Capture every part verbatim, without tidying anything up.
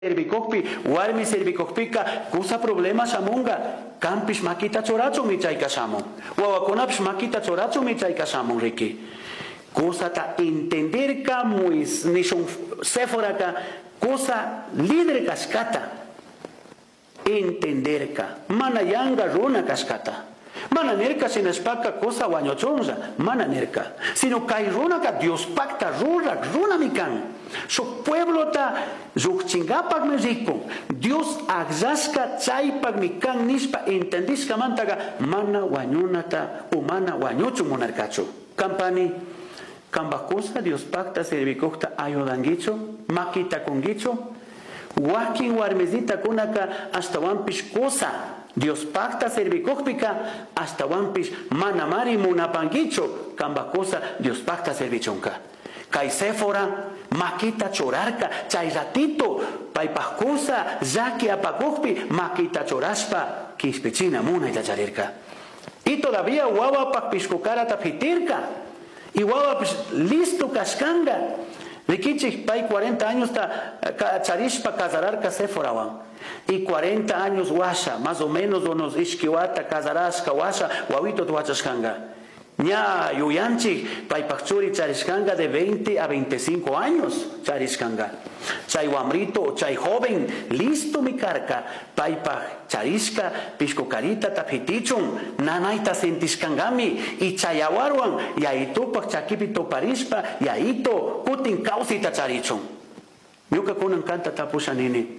Servicocpi, warmi servicocpica, kusa problemas amunga, campis makita choracho michay kasamo, wawakunapish makita choracho michay kasamo riki. Kusa ta entender ka muis nishon Séfora ka, kusa líder kaskata, entender ka, mana yanga runa kaskata. Mana nerka sinespaka cosa wañochonza, mana nerka. Sino kai runa ka Dios pacta runa, runa mikan. So pueblo ta zuchingapak mexico. Dios agzaska chaypak mikan nispa entendiska mantaga mana wañunata o mana wañochu monarcacho. Campani cambacosa Dios pacta servicocta ayudangicho, makita congicho. Wakin warmezita kunaka hasta wampish cosa. Dios pacta servicópica hasta wampis manamari munapanguicho cambacosa Dios pacta servichonca. Kai Séfora makita chorarca chay ratito paipascosa zaki apacospi makita choraspa kispichina muna y tacharirca. Y todavía guava pakpiscocara tapitirca y guava listo cascanga. Rikichik pai cuarenta años ta charishpa casararca Séfora wan. Y cuarenta años washa, más o menos unos ishkiwata, casarasca, washa, wawito tuachashkanga. Nya yuyanchi, paipachuri charishkanga de veinte a veinticinco años, charishkanga. Chay wamrito, chay joven, listo mi carca, paipach charishka, pishkokarita tapitichun, nanaita sentishkangami, y chayawarwan, yaito pak chakipito parispa, yaito, kutin kausita charichun. Yuka kunan kanta tapushanini.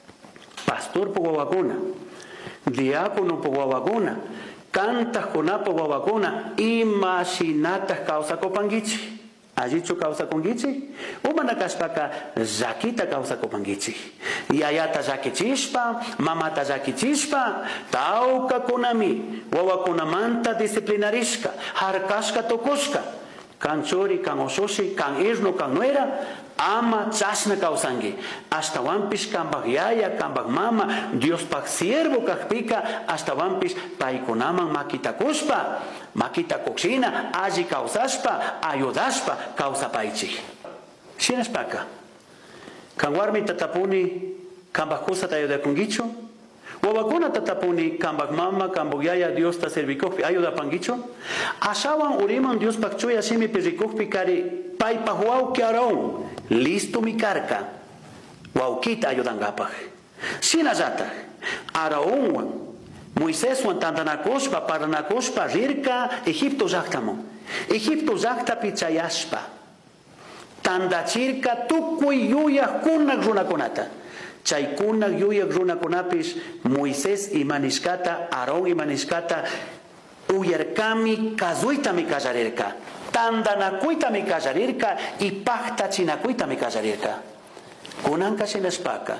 Pastor po wawakuna, diácono po wawakuna, cantas kona po wawakuna, imaginatas causa kopangichi. Ajichu causa kongichi, umana kaspaka zakita causa kopangichi. Yayata zakichispa, mamata zakichispa, tauka konami, wawakuna manta disciplinarishka, harkashka tokushka, kanchori, kan ososhi, kan irno, kan nuera, ama chasna kausangi hasta wampis kambag yaya kambag mama Dios pak siervo kakpika hasta wampis paikunaman makita kuspa makita koksina aji kausaspa ayudaspa kausapaichi sinaspaka kanwarmi tatapuni kambag kusa tayuda kungicho wawakuna tatapuni kambag mama kambag yaya Dios ta servikokpi ayuda pangicho asawan uriman Dios pak chuya simi pirikokpi kari pai pahuau kiaraon listo mi carca, wauquita ayudangapaj. Sinazata, araonwan, Moisés wan tantanakospa, paranakospa, rirka, Egipto zaktamo. Egipto zakta pichayaspa. Tandachirka tukui yuyak kunak runakonata. Chay kunak yuyak runakonapis, Moisés y maniskata, Aarón y maniskata, uyerkami kazuita mi kazarirka. Tandanakuita mi kazarirka y pacta chinakuita mi kazarirka. Kunanka sinespaka.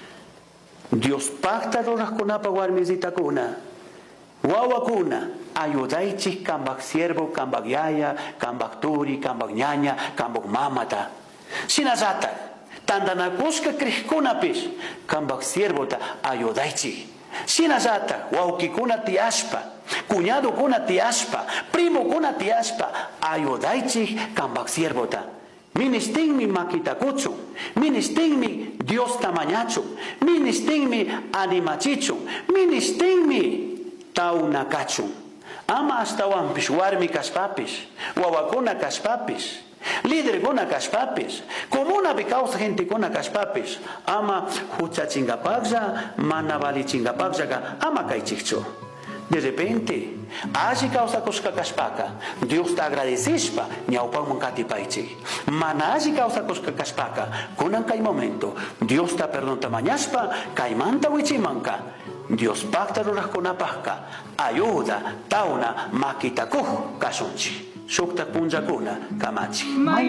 Dios pacta roras kunapa warmizita kuna. Wawa kuna. Ayudaichis kambak siervo, kambak yaya, kambak turi, kambak ñaña, kambak mamata. Sinazata. Tandanakuska krihkunapis. Kambak siervo ta ayudaichi. Sinazata. Waukikuna tiaspa. Cuñado kuna tiaspa, primo kuna tiaspa, ayudaichi kambak siervota. Ministingmi makitakuchu, ministingmi Dios tamañachu, ministingmi animachichu, ministingmi taunakachu. Ama hasta wampis warmi kaspapis, wawakuna kaspapis, líder kuna kaspapis, comuna bicausa gente kuna kaspapis, ama huchachingapagza, manavali chingapagza, ama kaichicho. De repente, aji causa koska kaspaka, Dios te agradecispa, ñaupang mankati paichi. Mana aji causa koska kaspaka, kunan kai momento, Dios te perdonta mañaspa, kaimanta wichimanka. Dios pacta roras konapaka, ayuda, tauna, makitakuh, kasonchi. Shukta punja kuna, kamachi.